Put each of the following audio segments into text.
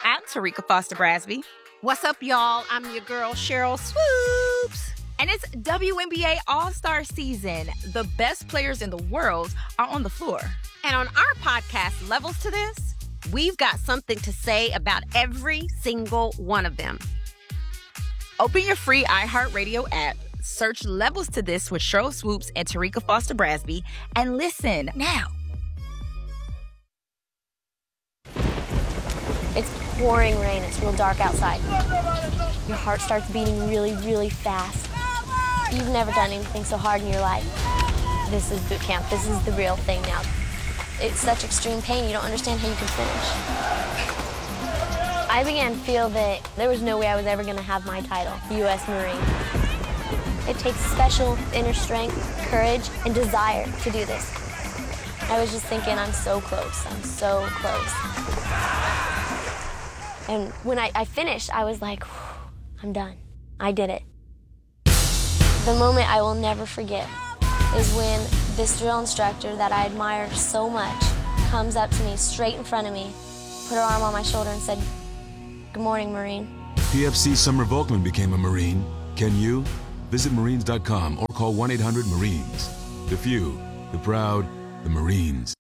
I'm Tarika Foster Brasby. What's up, y'all? I'm your girl, Cheryl Swoops. And it's WNBA All-Star season. The best players in the world are on the floor. And on our podcast, Levels to This, we've got something to say about every single one of them. Open your free iHeartRadio app, search Levels to This with Cheryl Swoops and Tarika Foster Brasby, and listen now. It's pouring rain. It's real dark outside. Your heart starts beating really, really fast. You've never done anything so hard in your life. This is boot camp. This is the real thing now. It's such extreme pain, you don't understand how you can finish. I began to feel that there was no way I was ever going to have my title, U.S. Marine. It takes special inner strength, courage, and desire to do this. I was just thinking, I'm so close. I'm so close. And when I finished, I was like, I'm done. I did it. The moment I will never forget is when this drill instructor that I admire so much comes up to me straight in front of me, put her arm on my shoulder and said, "Good morning, Marine." PFC Summer Volkman became a Marine. Can you? Visit Marines.com or call 1-800-MARINES. The few, the proud, the Marines.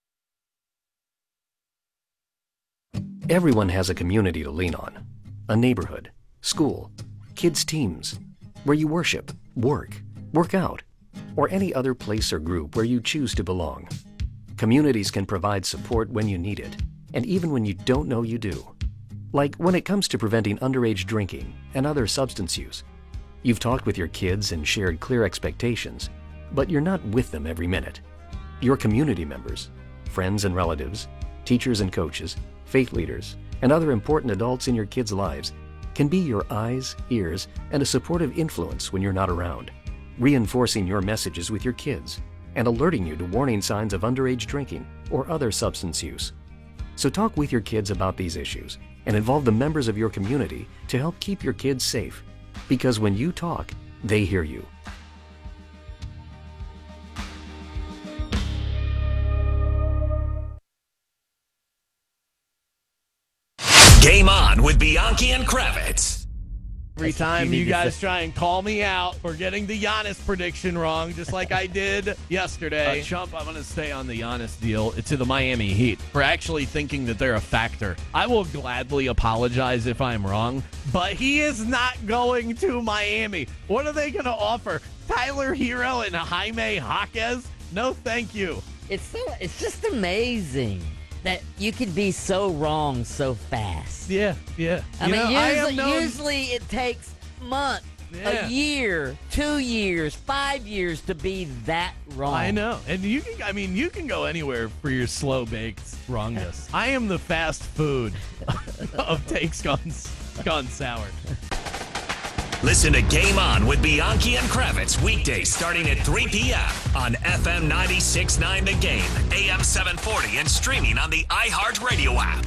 Everyone has a community to lean on. A neighborhood, school, kids' teams, where you worship, work out, or any other place or group where you choose to belong. Communities can provide support when you need it, and even when you don't know you do. Like when it comes to preventing underage drinking and other substance use. You've talked with your kids and shared clear expectations, but you're not with them every minute. Your community members, friends and relatives, teachers and coaches, faith leaders, and other important adults in your kids' lives can be your eyes, ears, and a supportive influence when you're not around, reinforcing your messages with your kids and alerting you to warning signs of underage drinking or other substance use. So talk with your kids about these issues and involve the members of your community to help keep your kids safe. Because when you talk, they hear you. Game On with Bianchi and Kravitz. Every time you guys try and call me out for getting the Giannis prediction wrong, just like I did yesterday. Chump, I'm going to stay on the Giannis deal to the Miami Heat for actually thinking that they're a factor. I will gladly apologize if I'm wrong, but he is not going to Miami. What are they going to offer? Tyler Hero and Jaime Jaquez? No, thank you. It's just amazing that you could be so wrong so fast. Yeah. I mean, usually it takes months, a year, 2 years, 5 years to be that wrong. I know. And you can go anywhere for your slow-baked wrongness. I am the fast food of takes gone sour. Listen to Game On with Bianchi and Kravitz weekdays starting at 3 p.m. on FM 96.9 The Game, AM 740, and streaming on the iHeartRadio app.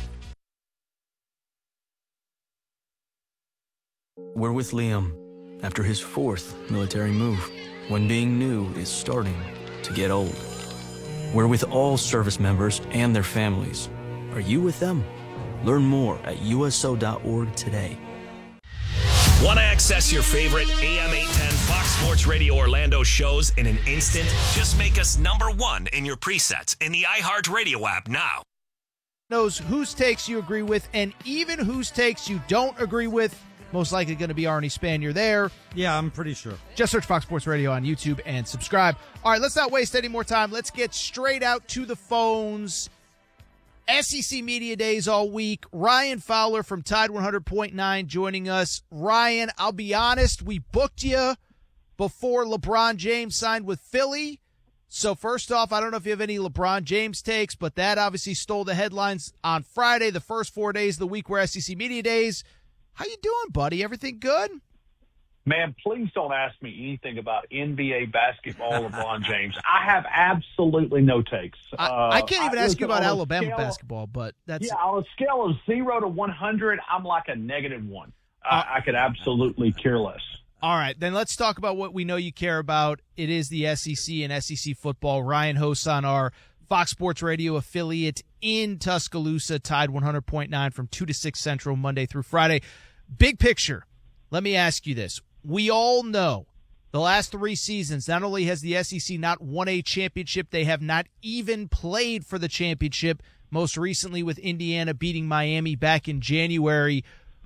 We're with Liam after his 4th military move, when being new is starting to get old. We're with all service members and their families. Are you with them? Learn more at USO.org today. Want to access your favorite AM 810 Fox Sports Radio Orlando shows in an instant? Just make us #1 in your presets in the iHeartRadio app now. Knows whose takes you agree with and even whose takes you don't agree with. Most likely going to be Arnie Spanier there. Yeah, I'm pretty sure. Just search Fox Sports Radio on YouTube and subscribe. All right, let's not waste any more time. Let's get straight out to the phones. SEC Media Days all week. Ryan Fowler from Tide 100.9 joining us. Ryan, I'll be honest, we booked you before LeBron James signed with Philly. So first off, I don't know if you have any LeBron James takes, but that obviously stole the headlines on Friday, the first 4 days of the week were SEC Media Days. How you doing, buddy? Everything good? Man, please don't ask me anything about NBA basketball, LeBron James. I have absolutely no takes. I can't even ask you about Alabama basketball, but that's... Yeah, on a scale of 0 to 100, I'm like a -1. I could absolutely care less. All right, then let's talk about what we know you care about. It is the SEC and SEC football. Ryan hosts on our Fox Sports Radio affiliate in Tuscaloosa. Tide 100.9 from 2 to 6 Central, Monday through Friday. Big picture, let me ask you this. We all know the last 3 seasons, not only has the SEC not won a championship, they have not even played for the championship, most recently with Indiana beating Miami back in January.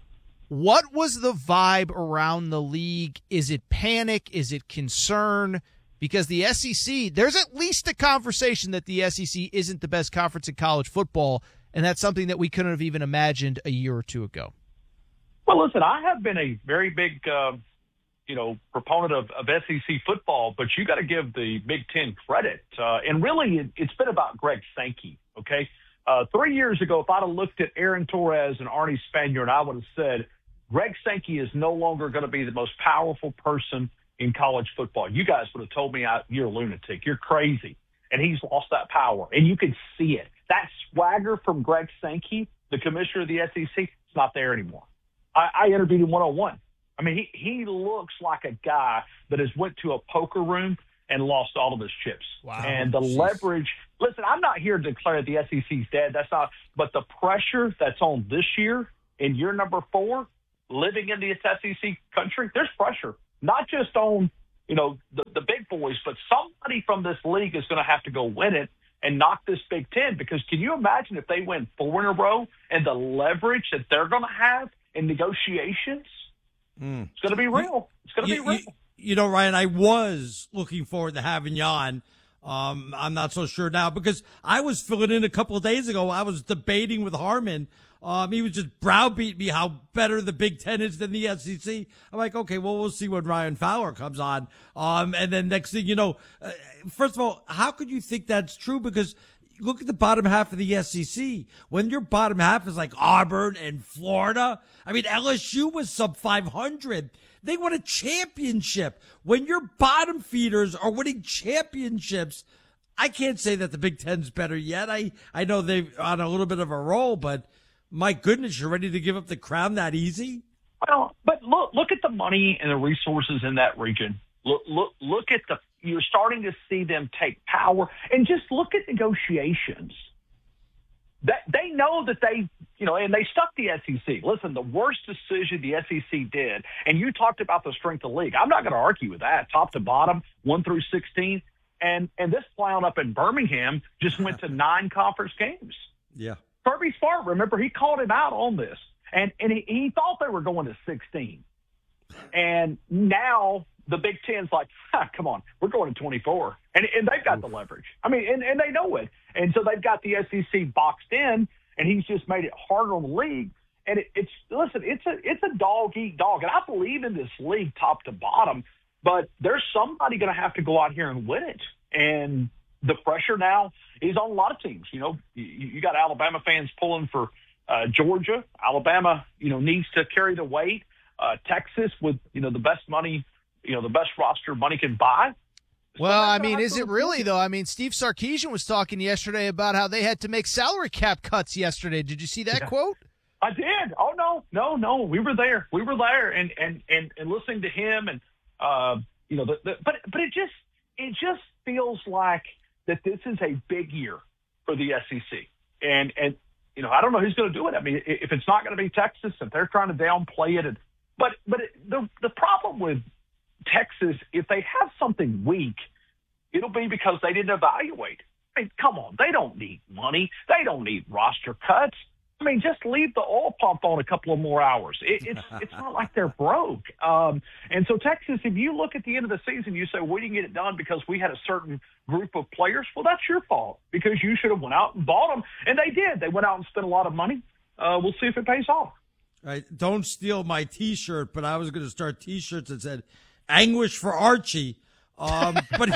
What was the vibe around the league? Is it panic? Is it concern? Because the SEC, there's at least a conversation that the SEC isn't the best conference in college football, and that's something that we couldn't have even imagined a year or two ago. Well, listen, I have been a very big, proponent of SEC football, but you got to give the Big Ten credit. And really, it's been about Greg Sankey, okay? 3 years ago, if I'd have looked at Aaron Torres and Arnie Spanier, I would have said, Greg Sankey is no longer going to be the most powerful person in college football. You guys would have told me you're a lunatic. You're crazy. And he's lost that power. And you can see it. That swagger from Greg Sankey, the commissioner of the SEC, it's not there anymore. I interviewed him one-on-one. I mean, he looks like a guy that has went to a poker room and lost all of his chips. Wow. And the leverage. Listen, I'm not here to declare the SEC's dead. That's not. But the pressure that's on this year in year number 4, living in the SEC country, there's pressure. Not just on, the big boys, but somebody from this league is going to have to go win it and knock this Big Ten. Because can you imagine if they win 4 in a row and the leverage that they're going to have in negotiations? It's going to be real. It's going to be real. Ryan, I was looking forward to having you on. I'm not so sure now because I was filling in a couple of days ago. I was debating with Harmon. He was just browbeating me how better the Big Ten is than the SEC. I'm like, okay, well, we'll see when Ryan Fowler comes on. And then next thing you know, first of all, how could you think that's true? Because look at the bottom half of the SEC. When your bottom half is like Auburn and Florida, I mean, LSU was sub 500. They won a championship. When your bottom feeders are winning championships, I can't say that the Big Ten's better yet. I know they're on a little bit of a roll, but my goodness, you're ready to give up the crown that easy? Well, but look at the money and the resources in that region. Look at you're starting to see them take power, and just look at negotiations. That they know that and they stuck the SEC. Listen, the worst decision the SEC did, and you talked about the strength of the league. I'm not going to argue with that. Top to bottom, 1 through 16, and this clown up in Birmingham just went to 9 conference games. Yeah. Kirby Smart, remember, he called him out on this, and he thought they were going to 16. And now the Big Ten's like, come on, we're going to 24. And they've got the leverage. I mean, and they know it. And so they've got the SEC boxed in, and he's just made it harder on the league. And it's a dog-eat-dog. And I believe in this league top to bottom, but there's somebody going to have to go out here and win it. And the pressure now is on a lot of teams. You got Alabama fans pulling for Georgia. Alabama, needs to carry the weight. Texas with, the best money, the best roster money can buy. Well, I mean, is it really, though? I mean, Steve Sarkisian was talking yesterday about how they had to make salary cap cuts yesterday. Did you see that quote? I did. Oh, no. We were there. And listening to him and, but it just feels like that this is a big year for the SEC. And I don't know who's going to do it. I mean, if it's not going to be Texas, if they're trying to downplay it. But the problem with Texas, if they have something weak, it'll be because they didn't evaluate. I mean, come on. They don't need money. They don't need roster cuts. I mean, just leave the oil pump on a couple of more hours. It's not like they're broke. And so Texas, if you look at the end of the season, you say, we didn't get it done because we had a certain group of players. Well, that's your fault because you should have went out and bought them. And they did. They went out and spent a lot of money. We'll see if it pays off. Right. Don't steal my T-shirt, but I was going to start T-shirts that said "Anguish for Archie." But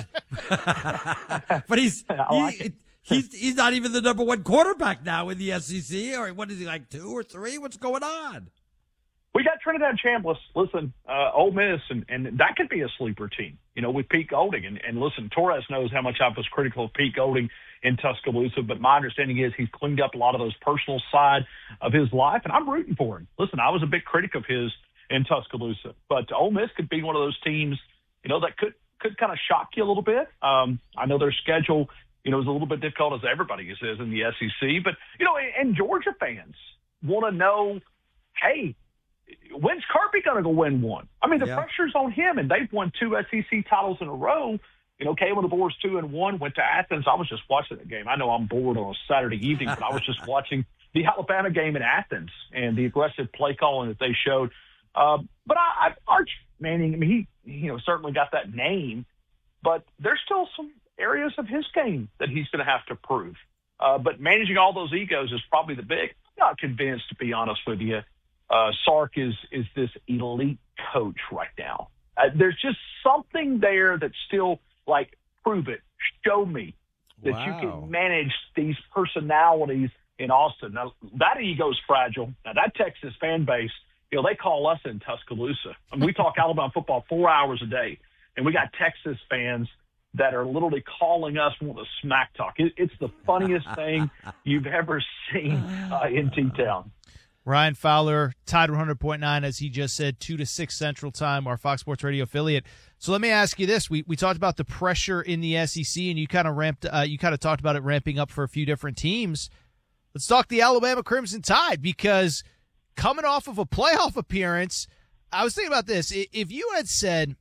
he's not even the number 1 quarterback now in the SEC. Or what is he, like 2 or 3? What's going on? We got Trinidad Chambliss. Listen, Ole Miss, and that could be a sleeper team, with Pete Golding. And listen, Torres knows how much I was critical of Pete Golding in Tuscaloosa, but my understanding is he's cleaned up a lot of those personal side of his life, and I'm rooting for him. Listen, I was a big critic of his in Tuscaloosa, but Ole Miss could be one of those teams, that could kind of shock you a little bit. I know their schedule you know, as a little bit difficult as everybody is in the SEC. But, you know, and Georgia fans want to know, hey, when's Kirby going to go win one? I mean, the pressure's on him, and they've won 2 SEC titles in a row. You know, Kalen DeBoer's 2-1, went to Athens. I was just watching the game. I know I'm bored on a Saturday evening, but I was just watching the Alabama game in Athens and the aggressive play calling that they showed. But Arch Manning, I mean, he you know, certainly got that name, but there's still some areas of his game that he's going to have to prove. But managing all those egos is probably the big. I'm not convinced, to be honest with you. Sark is this elite coach right now. There's just something there that's still like, prove it, show me that you can manage these personalities in Austin. Now, that ego is fragile. Now, that Texas fan base, you know, they call us in Tuscaloosa. I mean, we talk Alabama football 4 hours a day, and we got Texas fans that are literally calling us one of the smack talk. It's the funniest thing you've ever seen in T-Town. Ryan Fowler, Tide 100.9, as he just said, 2 to 6 Central Time, our Fox Sports Radio affiliate. So let me ask you this: we talked about the pressure in the SEC, and you kind of talked about it ramping up for a few different teams. Let's talk the Alabama Crimson Tide, because coming off of a playoff appearance, I was thinking about this. If you had said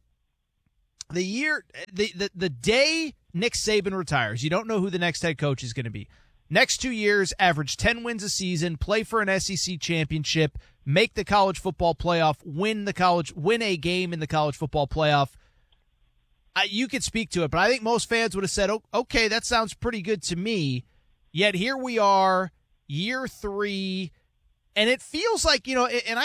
the day Nick Saban retires, you don't know who the next head coach is going to be. Next 2 years, average 10 wins a season, play for an SEC championship, make the college football playoff, win a game in the college football playoff. You could speak to it, but I think most fans would have said, okay, that sounds pretty good to me. Yet here we are, year 3, and it feels like, you know, and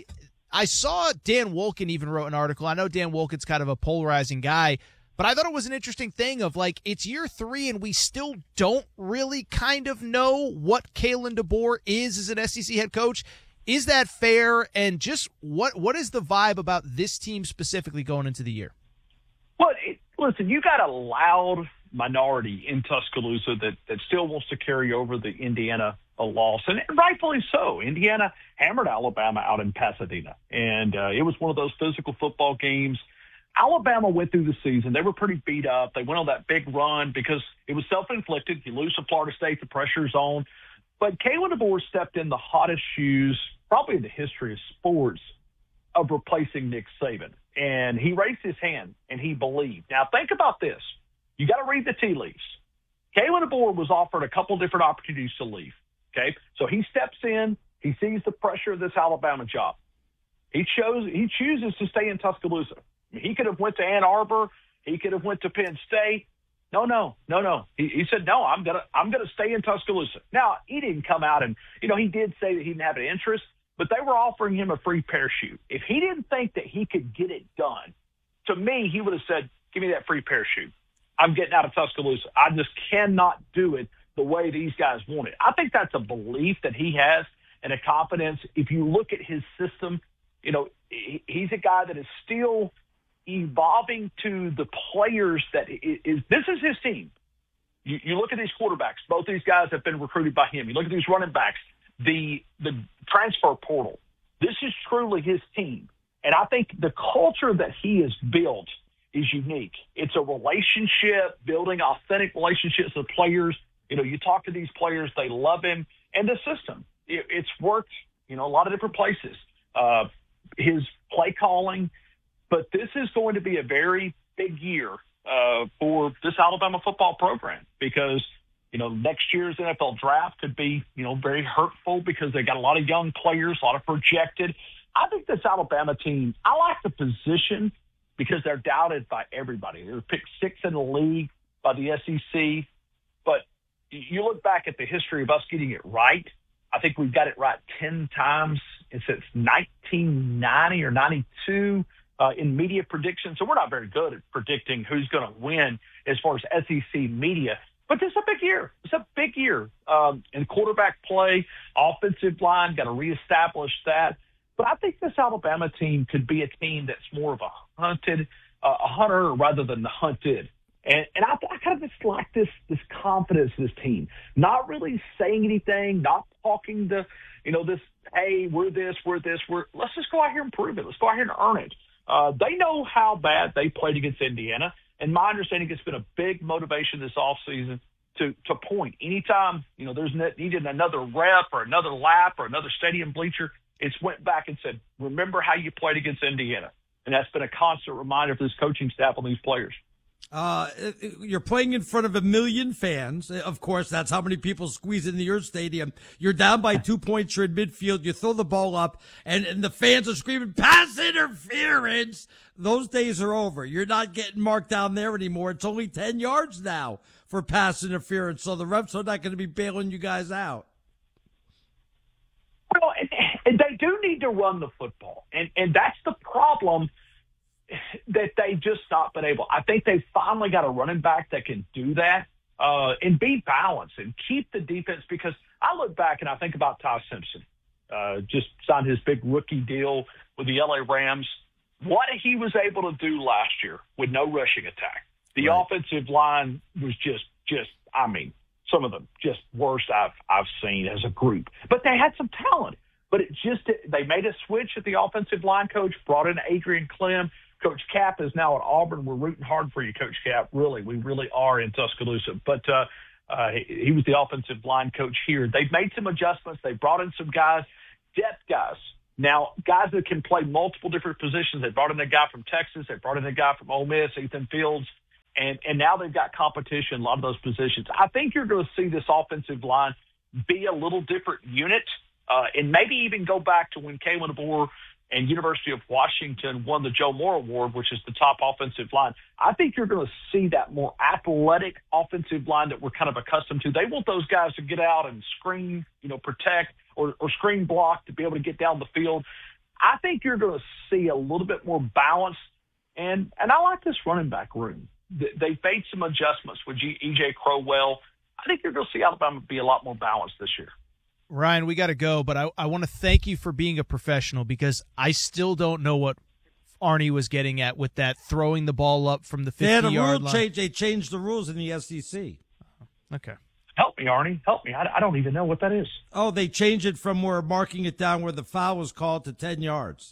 I saw Dan Wolken even wrote an article. I know Dan Wolken's kind of a polarizing guy, but I thought it was an interesting thing of, like, it's year 3 and we still don't really kind of know what Kalen DeBoer is as an SEC head coach. Is that fair? And just what is the vibe about this team specifically going into the year? Well, listen, you got a loud minority in Tuscaloosa that still wants to carry over the Indiana loss, and rightfully so. Indiana hammered Alabama out in Pasadena, and it was one of those physical football games. Alabama went through the season. They were pretty beat up. They went on that big run because it was self-inflicted. You lose to Florida State, the pressure's on. But Kalen DeBoer stepped in the hottest shoes, probably in the history of sports, of replacing Nick Saban. And he raised his hand, and he believed. Now, think about this. You got to read the tea leaves. Kalen DeBoer was offered a couple different opportunities to leave, okay? So he steps in. He sees the pressure of this Alabama job. He chooses to stay in Tuscaloosa. He could have went to Ann Arbor. He could have went to Penn State. No. He said, no, I'm gonna stay in Tuscaloosa. Now, he didn't come out and, you know, he did say that he didn't have an interest, but they were offering him a free parachute. If he didn't think that he could get it done, to me, he would have said, give me that free parachute. I'm getting out of Tuscaloosa. I just cannot do it the way these guys want it. I think that's a belief that he has and a confidence. If you look at his system, you know, he's a guy that is still evolving to the players that is. This is his team. You look at these quarterbacks. Both these guys have been recruited by him. You look at these running backs, the transfer portal. This is truly his team. And I think the culture that he has built is unique. It's a relationship, building authentic relationships with players. You know, you talk to these players, they love him. And the system, it's worked, you know, a lot of different places. His play calling. But this is going to be a very big year for this Alabama football program because, you know, next year's NFL draft could be, you know, very hurtful because they got a lot of young players, a lot of projected. I think this Alabama team, I like the position because they're doubted by everybody. They were picked 6th in the league by the SEC. But you look back at the history of us getting it right, I think we've got it right 10 times since 1990 or 92. In media predictions. So we're not very good at predicting who's going to win as far as SEC media. But this is a big year. It's a big year in quarterback play, offensive line, got to reestablish that. But I think this Alabama team could be a team that's more of a hunter rather than the hunted. And I kind of just like this confidence in this team, not really saying anything, not talking to, you know, this, hey, we're this, let's just go out here and prove it. Let's go out here and earn it. They know how bad they played against Indiana, and my understanding it's been a big motivation this offseason to point. Anytime, there's needed another rep or another lap or another stadium bleacher, it's went back and said, remember how you played against Indiana. And that's been a constant reminder for this coaching staff and these players. You're playing in front of 1 million fans. Of course, that's how many people squeeze into your stadium. You're down by 2 points. You're in midfield. You throw the ball up, and the fans are screaming, pass interference. Those days are over. You're not getting marked down there anymore. It's only 10 yards now for pass interference, so the refs are not going to be bailing you guys out. Well, and they do need to run the football, and that's the problem that they just not been able. I think they finally got a running back that can do that and be balanced and keep the defense, because I look back and I think about Ty Simpson, just signed his big rookie deal with the LA Rams. What he was able to do last year with no rushing attack. The offensive line was just some of the just worst I've seen as a group. But they had some talent. But they made a switch at the offensive line coach, brought in Adrian Clem. Coach Cap is now at Auburn. We're rooting hard for you, Coach Cap. Really, we really are in Tuscaloosa. But he was the offensive line coach here. They've made some adjustments. They brought in some guys, depth guys. Now, guys that can play multiple different positions. They brought in a guy from Texas. They brought in a guy from Ole Miss, Ethan Fields. And now they've got competition in a lot of those positions. I think you're going to see this offensive line be a little different unit, and maybe even go back to when Kalen DeBoer and University of Washington won the Joe Moore Award, which is the top offensive line. I think you're going to see that more athletic offensive line that we're kind of accustomed to. They want those guys to get out and screen, protect or screen block to be able to get down the field. I think you're going to see a little bit more balance, and I like this running back room. They've made some adjustments with E.J. Crowell. I think you're going to see Alabama be a lot more balanced this year. Ryan, we got to go, but I want to thank you for being a professional, because I still don't know what Arnie was getting at with that throwing the ball up from the 50-yard line. They changed the rules in the SEC. Okay. Help me, Arnie. Help me. I don't even know what that is. Oh, they changed it from marking it down where the foul was called to 10 yards.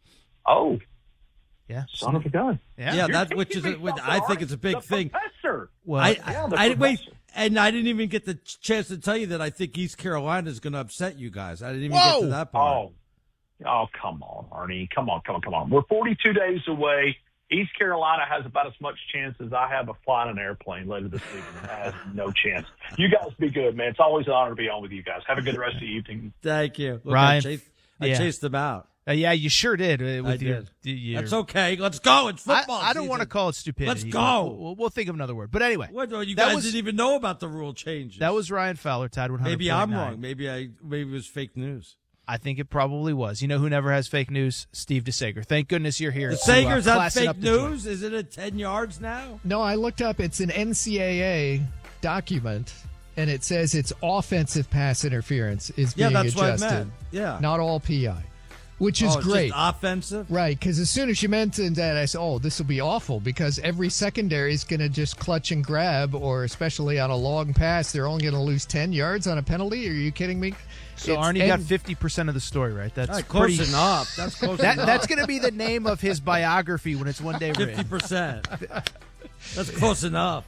Oh. Yeah. Son of a gun. Yeah, I think it's a big thing. Professor. Well, wait. And I didn't even get the chance to tell you that I think East Carolina is going to upset you guys. I didn't even get to that part. Oh, come on, Arnie. Come on. We're 42 days away. East Carolina has about as much chance as I have of flying an airplane later this season. It has no chance. You guys be good, man. It's always an honor to be on with you guys. Have a good rest of the evening. Thank you. Look, Ryan. I chased them out. Yeah, you sure did. I did. That's okay. Let's go. It's football I don't want to call it stupidity. Let's go. We'll think of another word. But anyway. You guys didn't even know about the rule changes. That was Ryan Fowler, Tide 100. Maybe I'm wrong. Maybe it was fake news. I think it probably was. You know who never has fake news? Steve DeSager. Thank goodness you're here. DeSager's have fake news? Is it at 10 yards now? No, I looked up. It's an NCAA document, and it says it's offensive pass interference is being adjusted. What I meant. Yeah. Not all PI. Which is great. Just offensive? Right, because as soon as you mentioned that, I said, this will be awful, because every secondary is going to just clutch and grab, or especially on a long pass, they're only going to lose 10 yards on a penalty? Are you kidding me? So Arnie got 50% of the story right. That's close enough. That's close enough. That's going to be the name of his biography when it's one day written. 50%. That's close enough.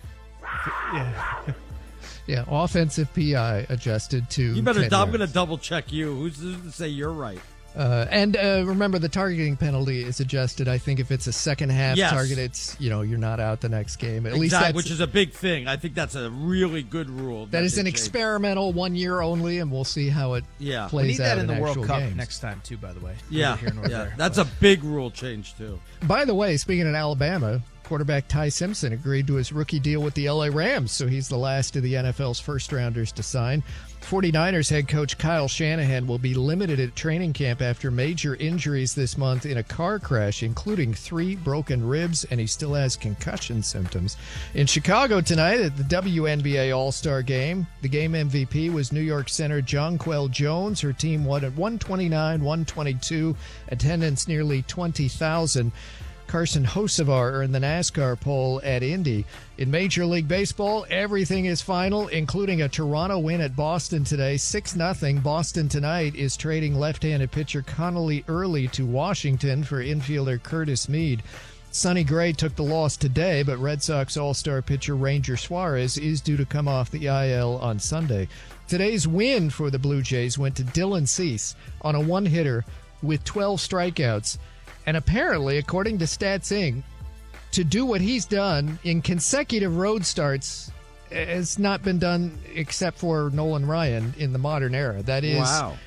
Yeah, offensive PI adjusted to You better. 10 I'm yards. going to double check you. Who's to say you're right? And remember, the targeting penalty is adjusted. I think if it's a second half target, it's you're not out the next game. At least which is a big thing. I think that's a really good rule. That is an experimental 1 year only, and we'll see how it plays we need out that in the World Cup games. next time too. By the way, that's a big rule change too. By the way, speaking of Alabama, quarterback Ty Simpson agreed to his rookie deal with the LA Rams, so he's the last of the NFL's first-rounders to sign. 49ers head coach Kyle Shanahan will be limited at training camp after major injuries this month in a car crash, including 3 broken ribs, and he still has concussion symptoms. In Chicago tonight at the WNBA All-Star Game, the game MVP was New York center Jonquel Jones. Her team won at 129-122, attendance nearly 20,000. Carson Hocevar earned the NASCAR pole at Indy. In Major League Baseball, everything is final, including a Toronto win at Boston today, 6-0. Boston tonight is trading left-handed pitcher Connolly Early to Washington for infielder Curtis Mead. Sonny Gray took the loss today, but Red Sox All-Star pitcher Ranger Suarez is due to come off the IL on Sunday. Today's win for the Blue Jays went to Dylan Cease on a one-hitter with 12 strikeouts. And apparently, according to Stats Inc., to do what he's done in consecutive road starts has not been done except for Nolan Ryan in the modern era. That is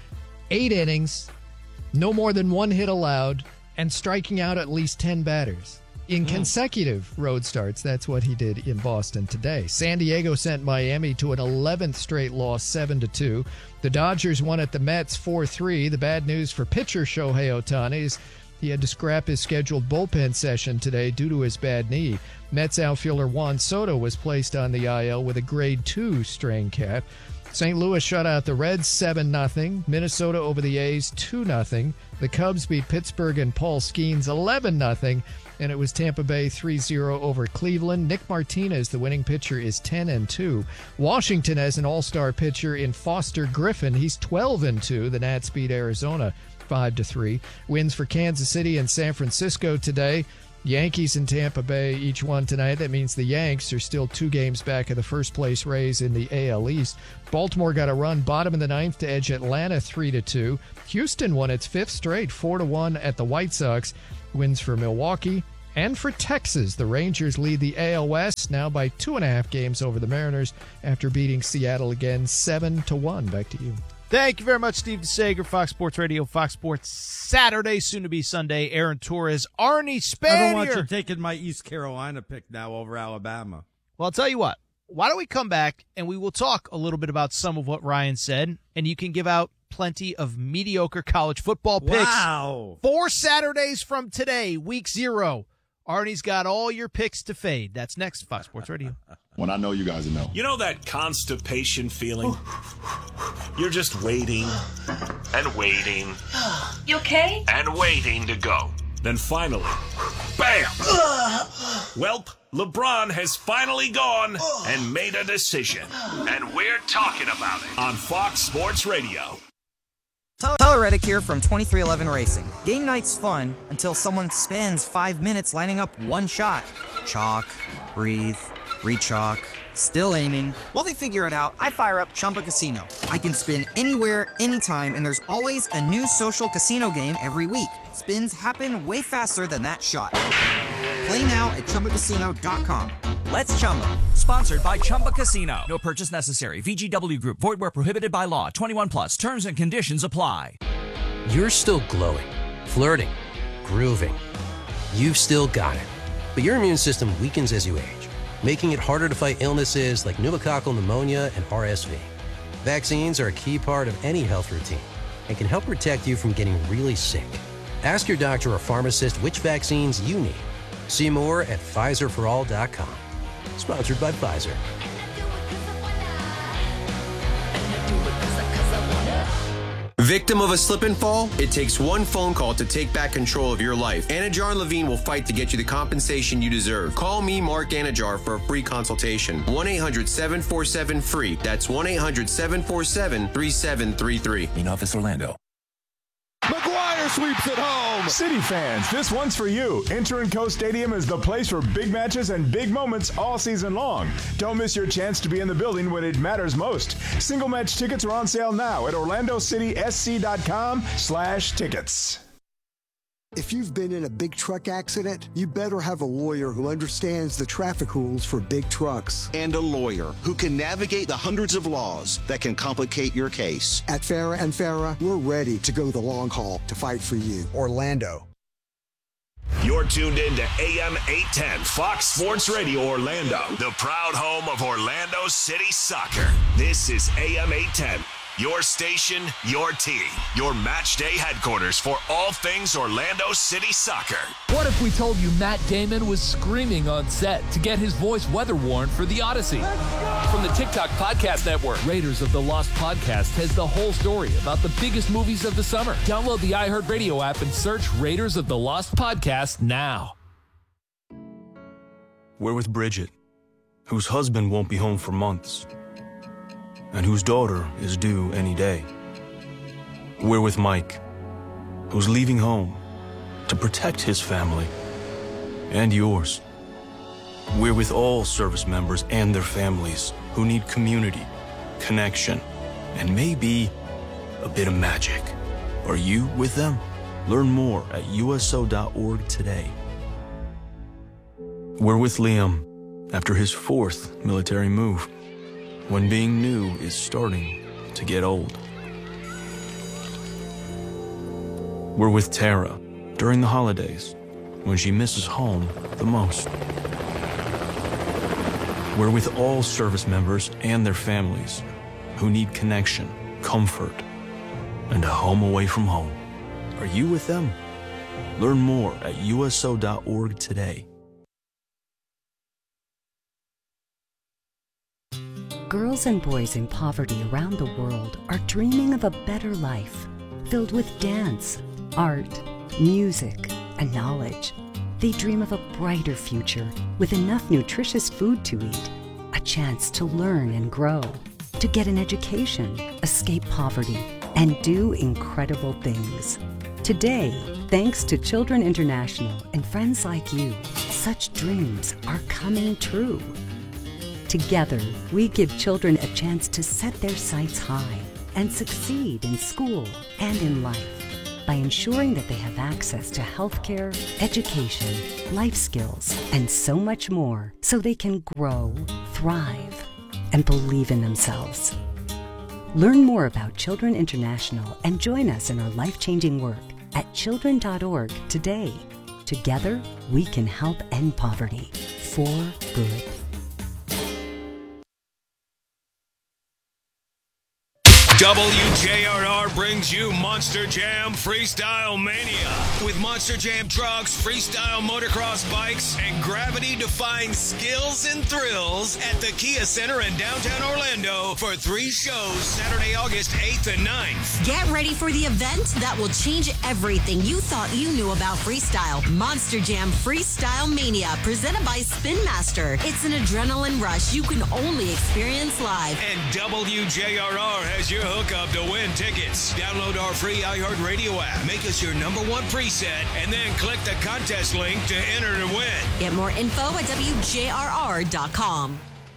8 innings, no more than 1 hit allowed, and striking out at least 10 batters. In consecutive road starts, that's what he did in Boston today. San Diego sent Miami to an 11th straight loss, 7-2. The Dodgers won at the Mets 4-3. The bad news for pitcher Shohei Ohtani is he had to scrap his scheduled bullpen session today due to his bad knee. Mets outfielder Juan Soto was placed on the IL with a grade 2 strain cap. St. Louis shut out the Reds 7-0. Minnesota over the A's 2-0. The Cubs beat Pittsburgh and Paul Skeens 11-0. And it was Tampa Bay 3-0 over Cleveland. Nick Martinez, the winning pitcher, is 10-2. Washington has an all-star pitcher in Foster Griffin. He's 12-2. The Nats beat Arizona 5-3. Wins for Kansas City and San Francisco today. Yankees and Tampa Bay each won tonight. That means the Yanks are still 2 games back of the first-place Rays in the AL East. Baltimore got a run bottom of the 9th to edge Atlanta 3-2. Houston won its 5th straight 4-1 at the White Sox. Wins for Milwaukee and for Texas. The Rangers lead the AL West now by 2.5 games over the Mariners after beating Seattle again 7-1. Back to you. Thank you very much, Steve DeSager, Fox Sports Radio, Fox Sports Saturday, soon to be Sunday. Aaron Torres, Arnie Spanier. I don't want you taking my East Carolina pick now over Alabama. Well, I'll tell you what. Why don't we come back and we will talk a little bit about some of what Ryan said, and you can give out plenty of mediocre college football picks. Wow. 4 Saturdays from today, week 0. Arnie's got all your picks to fade. That's next, Fox Sports Radio. When I know you guys know. You know that constipation feeling? You're just waiting and waiting. You okay? And waiting to go. Then finally, bam! Welp, LeBron has finally gone and made a decision. And we're talking about it on Fox Sports Radio. Tyler Reddick here from 2311 Racing. Game night's fun until someone spends 5 minutes lining up one shot. Chalk, breathe, re-chalk, still aiming. While they figure it out, I fire up Chumba Casino. I can spin anywhere, anytime, and there's always a new social casino game every week. Spins happen way faster than that shot. Play now at ChumbaCasino.com. Let's Chumba. Sponsored by Chumba Casino. No purchase necessary. VGW Group. Void where prohibited by law. 21 plus. Terms and conditions apply. You're still glowing, flirting, grooving. You've still got it. But your immune system weakens as you age, making it harder to fight illnesses like pneumococcal pneumonia and RSV. Vaccines are a key part of any health routine and can help protect you from getting really sick. Ask your doctor or pharmacist which vaccines you need. See more at PfizerForAll.com. Sponsored by Pfizer. Victim of a slip and fall? It takes one phone call to take back control of your life. Anajar and Levine will fight to get you the compensation you deserve. Call me, Mark Anajar, for a free consultation. 1-800-747-FREE. That's 1-800-747-3733. In Office Orlando. McGuire sweeps it home. City fans, this one's for you. Enter Co Stadium is the place for big matches and big moments all season long. Don't miss your chance to be in the building when it matters most. Single match tickets are on sale now at OrlandoCitySC.com/tickets. If you've been in a big truck accident, you better have a lawyer who understands the traffic rules for big trucks. And a lawyer who can navigate the hundreds of laws that can complicate your case. At Farah and Farah, we're ready to go the long haul to fight for you. Orlando. You're tuned in to AM 810 Fox Sports Radio Orlando, the proud home of Orlando City Soccer. This is AM 810. Your station, your team, your match day headquarters for all things Orlando City Soccer. What if we told you Matt Damon was screaming on set to get his voice weather-worn for the Odyssey? From the TikTok Podcast Network, Raiders of the Lost Podcast has the whole story about the biggest movies of the summer. Download the iHeartRadio app and search Raiders of the Lost Podcast now. We're with Bridget, whose husband won't be home for months, and whose daughter is due any day. We're with Mike, who's leaving home to protect his family and yours. We're with all service members and their families who need community, connection, and maybe a bit of magic. Are you with them? Learn more at USO.org today. We're with Liam after his 4th military move, when being new is starting to get old. We're with Tara during the holidays, when she misses home the most. We're with all service members and their families who need connection, comfort, and a home away from home. Are you with them? Learn more at USO.org today. Girls and boys in poverty around the world are dreaming of a better life, filled with dance, art, music, and knowledge. They dream of a brighter future with enough nutritious food to eat, a chance to learn and grow, to get an education, escape poverty, and do incredible things. Today, thanks to Children International and friends like you, such dreams are coming true. Together, we give children a chance to set their sights high and succeed in school and in life by ensuring that they have access to healthcare, education, life skills, and so much more so they can grow, thrive, and believe in themselves. Learn more about Children International and join us in our life-changing work at children.org today. Together, we can help end poverty for good. WJRR brings you Monster Jam Freestyle Mania. With Monster Jam trucks, freestyle motocross bikes, and gravity-defying skills and thrills at the Kia Center in downtown Orlando for 3 shows Saturday, August 8th and 9th. Get ready for the event that will change everything you thought you knew about freestyle. Monster Jam Freestyle Mania, presented by Spin Master. It's an adrenaline rush you can only experience live. And WJRR has your hookup to win tickets. Download our free iHeartRadio app. Make us your #1 preset, and then click the contest link to enter to win. Get more info at WJRR.com.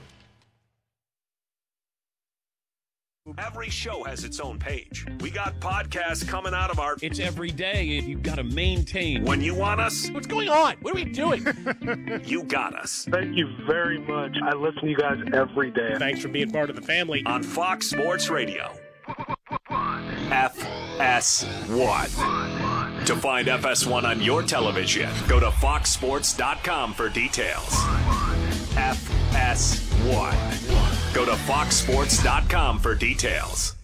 Every show has its own page. We got podcasts coming out of our... It's every day. You've got to maintain. When you want us... What's going on? What are we doing? You got us. Thank you very much. I listen to you guys every day. Thanks for being part of the family. On Fox Sports Radio. FS1. To find FS1 on your television, go to foxsports.com for details. FS1. Go to foxsports.com for details.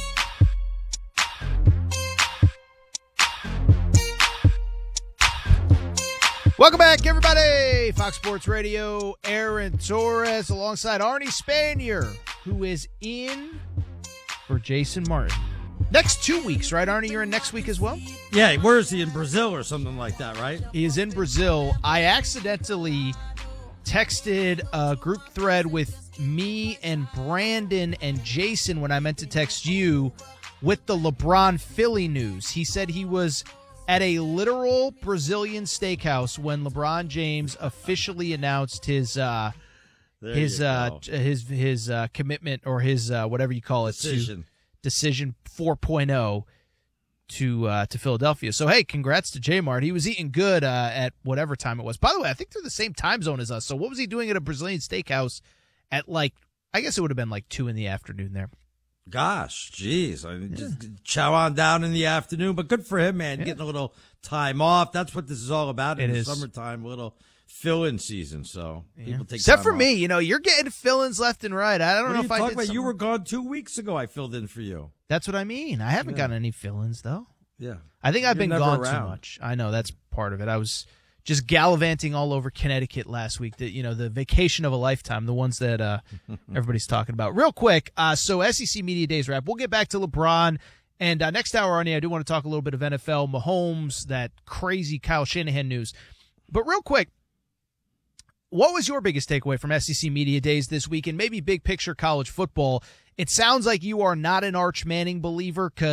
Welcome back, everybody. Fox Sports Radio, Aaron Torres alongside Arnie Spanier, who is in for Jason Martin. Next 2 weeks, right, Arnie? You're in next week as well? Yeah, where is he? In Brazil or something like that, right? He is in Brazil. I accidentally texted a group thread with me and Brandon and Jason when I meant to text you with the LeBron Philly news. He said he was at a literal Brazilian steakhouse when LeBron James officially announced his commitment, or his whatever you call it, decision 4.0 to Philadelphia. So hey, congrats to J-Mart. He was eating good at whatever time it was. By the way, I think they're the same time zone as us. So what was he doing at a Brazilian steakhouse at, like, I guess it would have been like 2 p.m. there. Gosh, geez. I mean, just chow on down in the afternoon, but good for him, man. Yeah. Getting a little time off. That's what this is all about in the summertime, a little fill-in season. So people take Except for time me, off. You're getting fill-ins left and right. I don't know if I did about? You were gone 2 weeks ago. I filled in for you. That's what I mean. I haven't gotten any fill-ins, though. Yeah. I think I've been gone around. too much. I know that's part of it. I was just gallivanting all over Connecticut last week. The vacation of a lifetime, the ones that everybody's talking about. Real quick, so SEC Media Days wrap. We'll get back to LeBron. And next hour, Arnie, I do want to talk a little bit of NFL, Mahomes, that crazy Kyle Shanahan news. But real quick, what was your biggest takeaway from SEC Media Days this week, and maybe big picture college football? It sounds like you are not an Arch Manning believer, because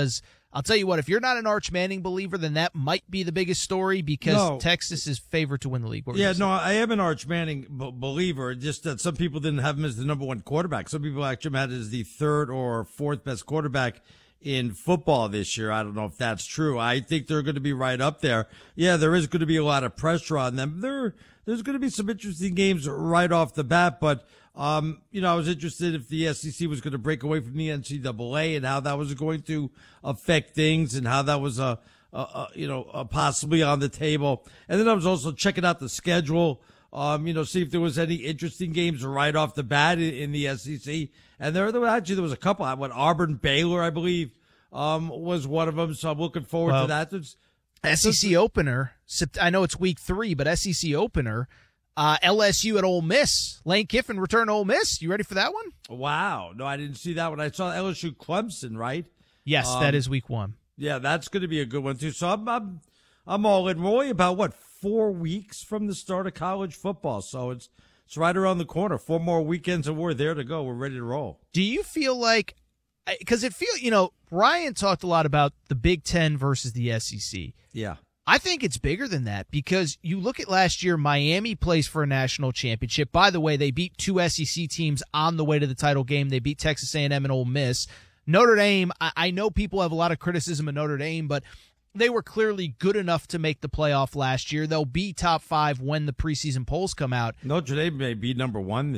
I'll tell you what, if you're not an Arch Manning believer, then that might be the biggest story because Texas is favored to win the league. I am an Arch Manning believer, just that some people didn't have him as the number one quarterback. Some people actually had him as the third or fourth best quarterback in football this year. I don't know if that's true. I think they're going to be right up there. Yeah, there is going to be a lot of pressure on them. There's going to be some interesting games right off the bat, but I was interested if the SEC was going to break away from the NCAA and how that was going to affect things and how that was possibly on the table. And then I was also checking out the schedule, see if there was any interesting games right off the bat in the SEC. And there was a couple. Auburn, Baylor, I believe, was one of them. So I'm looking forward to that. SEC opener. I know it's week 3, but SEC opener. LSU at Ole Miss. Lane Kiffin returned to Ole Miss. You ready for that one? Wow. No, I didn't see that one. I saw LSU Clemson, right? Yes, that is week 1. Yeah, that's going to be a good one too. So I'm all in. We're only about 4 weeks from the start of college football. So it's right around the corner. 4 more weekends and we're there to go. We're ready to roll. Do you feel like, because Ryan talked a lot about the Big Ten versus the SEC. Yeah. I think it's bigger than that because you look at last year, Miami plays for a national championship. By the way, they beat 2 SEC teams on the way to the title game. They beat Texas A&M and Ole Miss. Notre Dame, I know people have a lot of criticism of Notre Dame, but they were clearly good enough to make the playoff last year. They'll be top 5 when the preseason polls come out. Notre Dame may be number 1